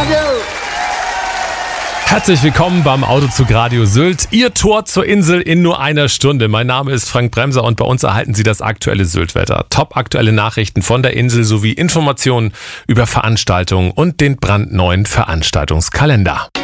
Radio. Herzlich willkommen beim Autozug Radio Sylt. Ihr Tor zur Insel in nur einer Stunde. Mein Name ist Frank Bremser und bei uns erhalten Sie das aktuelle Syltwetter. Top aktuelle Nachrichten von der Insel sowie Informationen über Veranstaltungen und den brandneuen Veranstaltungskalender.